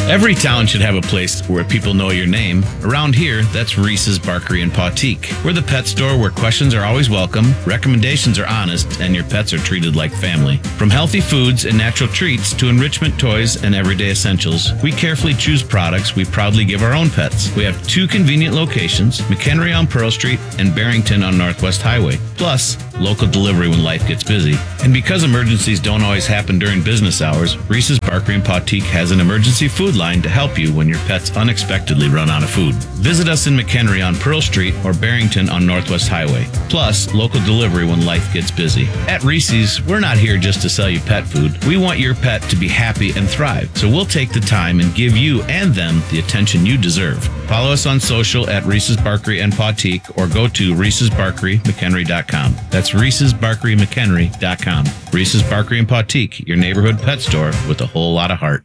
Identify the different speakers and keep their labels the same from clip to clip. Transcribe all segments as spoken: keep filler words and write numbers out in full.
Speaker 1: Every town should have a place where people know your name. Around here, that's Reese's Barkery and Pautique. We're the pet store where questions are always welcome, recommendations are honest, and your pets are treated like family. From healthy foods and natural treats to enrichment toys and everyday essentials, we carefully choose products we proudly give our own pets. We have two convenient locations, McHenry on Pearl Street and Barrington on Northwest Highway. Plus, local delivery when life gets busy. And because emergencies don't always happen during business hours, Reese's Barkery and Pautique has an emergency food line to help you when your pets unexpectedly run out of food. Visit us in McHenry on Pearl Street or Barrington on Northwest Highway. Plus, local delivery when life gets busy. At Reese's, we're not here just to sell you pet food. We want your pet to be happy and thrive. So we'll take the time and give you and them the attention you deserve. Follow us on social at Reese's Barkery and Pautique or go to Reese's Barkery McHenry dot com. That's Reese's Barkery McHenry dot com. Reese's Barkery and Pautique, your neighborhood pet store with a whole lot of heart.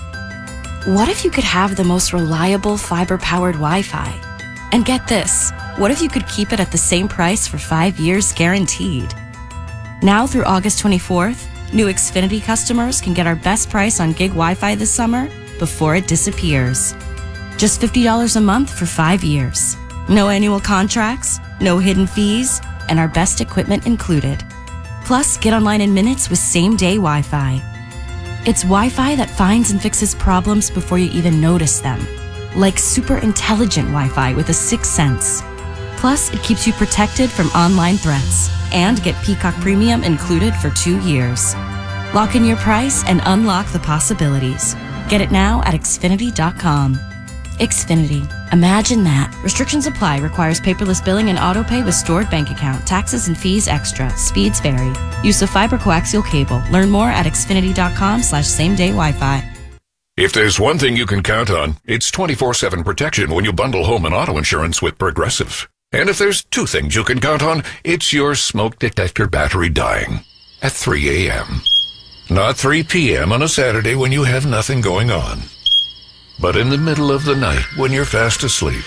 Speaker 2: What if you could have the most reliable fiber-powered Wi-Fi? And get this, what if you could keep it at the same price for five years guaranteed? Now through August twenty-fourth, new Xfinity customers can get our best price on gig Wi-Fi this summer before it disappears. Just fifty dollars a month for five years. No annual contracts, no hidden fees, and our best equipment included. Plus, get online in minutes with same-day Wi-Fi. It's Wi-Fi that finds and fixes problems before you even notice them. Like super intelligent Wi-Fi with a sixth sense. Plus, it keeps you protected from online threats. And get Peacock Premium included for two years. Lock in your price and unlock the possibilities. Get it now at Xfinity dot com. Xfinity. Imagine that. Restrictions apply. Requires paperless billing and auto pay with stored bank account. Taxes and fees extra. Speeds vary. Use of fiber coaxial cable. Learn more at Xfinity dot com slash same day Wi-Fi.
Speaker 3: If there's one thing you can count on, it's twenty-four seven protection when you bundle home and auto insurance with Progressive. And if there's two things you can count on, it's your smoke detector battery dying at three a.m. Not three p.m. on a Saturday when you have nothing going on, but in the middle of the night when you're fast asleep.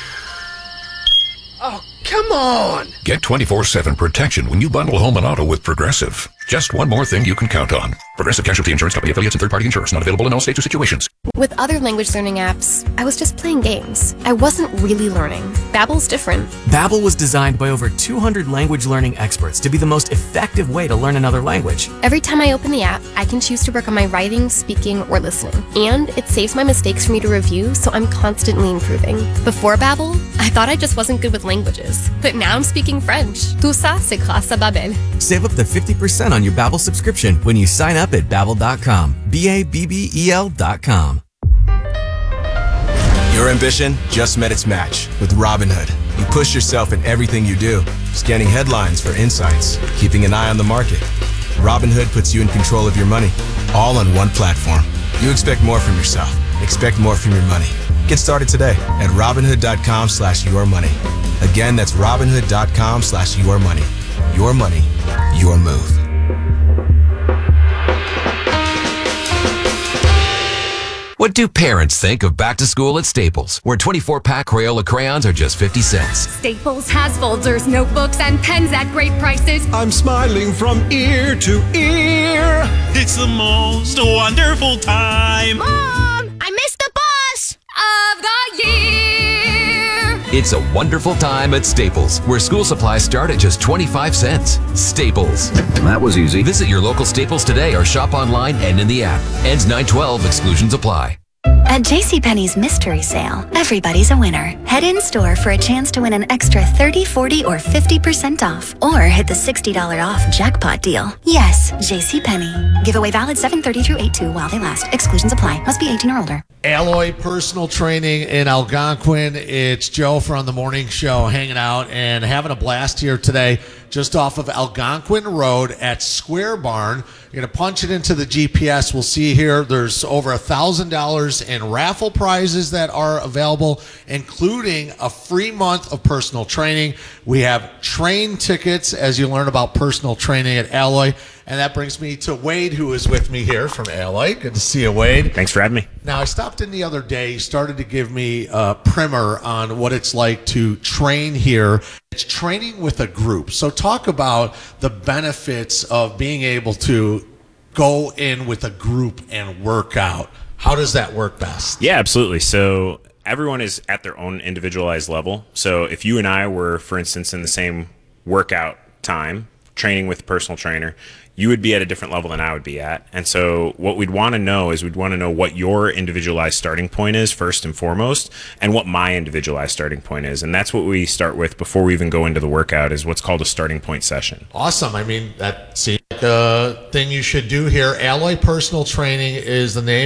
Speaker 4: Oh, come on!
Speaker 3: Get twenty-four seven protection when you bundle home and auto with Progressive. Just one more thing you can count on. Progressive Casualty Insurance Company affiliates and third-party insurers. Not available in all states or situations.
Speaker 5: With other language learning apps, I was just playing games. I wasn't really learning. Babbel's different.
Speaker 6: Babbel was designed by over two hundred language learning experts to be the most effective way to learn another language.
Speaker 5: Every time I open the app, I can choose to work on my writing, speaking, or listening. And it saves my mistakes for me to review, so I'm constantly improving. Before Babbel, I thought I just wasn't good with languages. But now I'm speaking French. Tout ça, c'est grâce à Babbel.
Speaker 6: Save up to fifty percent on your Babbel subscription when you sign up at Babbel dot com. B A B B E L dot com.
Speaker 7: Your ambition just met its match with Robinhood. You push yourself in everything you do, scanning headlines for insights, keeping an eye on the market. Robinhood puts you in control of your money, all on one platform. You expect more from yourself. Expect more from your money. Get started today at Robinhood dot com slash your money. Again, that's Robinhood dot com slash your money. Your money, your move.
Speaker 8: What do parents think of back to school at Staples, where twenty-four pack Crayola crayons are just fifty cents?
Speaker 9: Staples has folders, notebooks, and pens at great prices.
Speaker 10: I'm smiling from ear to ear.
Speaker 11: It's the most wonderful time.
Speaker 9: Mom, I missed the bus of the year.
Speaker 8: It's a wonderful time at Staples, where school supplies start at just twenty-five cents. Staples.
Speaker 12: That was easy.
Speaker 8: Visit your local Staples today or shop online and in the app. Ends nine twelve. Exclusions apply.
Speaker 13: At JCPenney's Mystery Sale, everybody's a winner. Head in store for a chance to win an extra thirty, forty, or fifty percent off. Or hit the sixty dollars off jackpot deal. Yes, JCPenney. Giveaway valid seven thirty through eight two while they last. Exclusions apply. Must be eighteen or older.
Speaker 14: Alloy Personal Training in Algonquin. It's Joe from the morning show hanging out and having a blast here today just off of Algonquin Road at Square Barn. You're going to punch it into the G P S. We'll see here there's over one thousand dollars in raffle prizes that are available, including a free month of personal training. We have train tickets as you learn about personal training at Alloy. And that brings me to Wade, who is with me here from Alloy. Good to see you, Wade.
Speaker 15: Thanks for having me.
Speaker 14: Now, I stopped in the other day. You started to give me a primer on what it's like to train here. It's training with a group. So talk about the benefits of being able to go in with a group and work out. How does that work best?
Speaker 12: Yeah, absolutely. So everyone is at their own individualized level. So if you and I were, for instance, in the same workout time, training with a personal trainer, you would be at a different level than I would be at. And so what we'd want to know is we'd want to know what your individualized starting point is first and foremost, and what my individualized starting point is. And that's what we start with before we even go into the workout, is what's called a starting point session.
Speaker 14: Awesome. I mean, that seems like a thing you should do here. Alloy Personal Training is the name